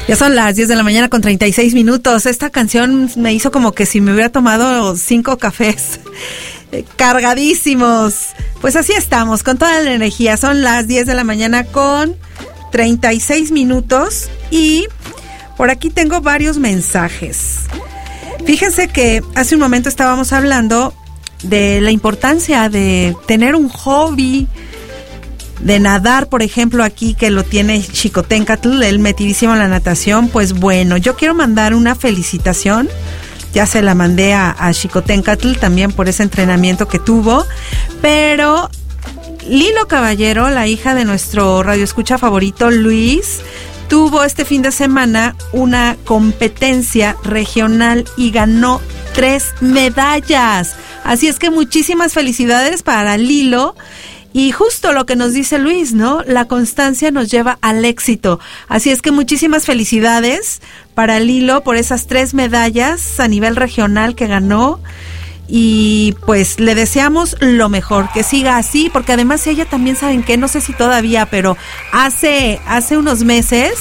Ya son las 10 de la mañana con 36 minutos. Esta canción me hizo como que si me hubiera tomado 5 cafés cargadísimos. Pues así estamos, con toda la energía. Son las 10 de la mañana con 36 minutos y por aquí tengo varios mensajes. Fíjense que hace un momento estábamos hablando de la importancia de tener un hobby, de nadar, por ejemplo, aquí que lo tiene Xicoténcatl, él metidísimo en la natación. Pues bueno, yo quiero mandar una felicitación, ya se la mandé a Xicoténcatl también por ese entrenamiento que tuvo, pero Lilo Caballero, la hija de nuestro radioescucha favorito Luis, tuvo este fin de semana una competencia regional y ganó 3 medallas. Así es que muchísimas felicidades para Lilo. Y justo lo que nos dice Luis, ¿no? La constancia nos lleva al éxito. Así es que muchísimas felicidades para Lilo por esas 3 medallas a nivel regional que ganó. Y pues le deseamos lo mejor, que siga así, porque además ella también, ¿saben qué? No sé si todavía, pero hace unos meses,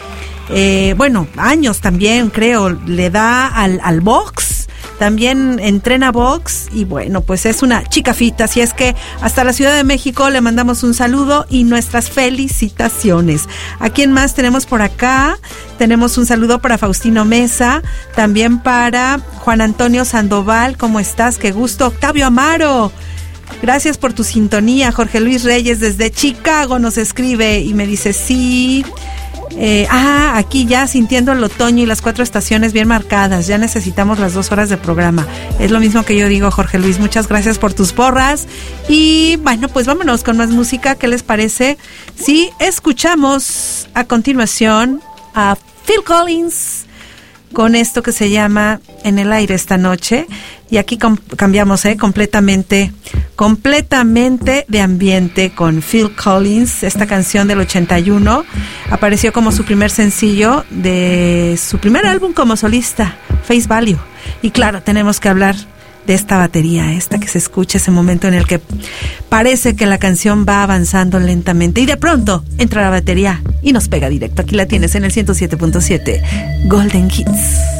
años también creo, le da al box. También entrena box y bueno, pues es una chica fit, así es que hasta la Ciudad de México le mandamos un saludo y nuestras felicitaciones. ¿A quién más tenemos por acá? Tenemos un saludo para Faustino Mesa, también para Juan Antonio Sandoval, ¿cómo estás? Qué gusto. Octavio Amaro, gracias por tu sintonía. Jorge Luis Reyes desde Chicago nos escribe y me dice sí. Aquí ya sintiendo el otoño y las 4 estaciones bien marcadas, ya necesitamos las 2 horas de programa. Es lo mismo que yo digo, Jorge Luis, muchas gracias por tus porras. Y bueno, pues vámonos con más música. ¿Qué les parece si escuchamos a continuación a Phil Collins con esto que se llama En el aire esta noche? Y aquí cambiamos completamente de ambiente con Phil Collins. Esta canción del 81 apareció como su primer sencillo de su primer álbum como solista, Face Value. Y claro, tenemos que hablar de esta batería, esta que se escucha, ese momento en el que parece que la canción va avanzando lentamente y de pronto entra la batería y nos pega directo. Aquí la tienes en el 107.7 Golden Hits.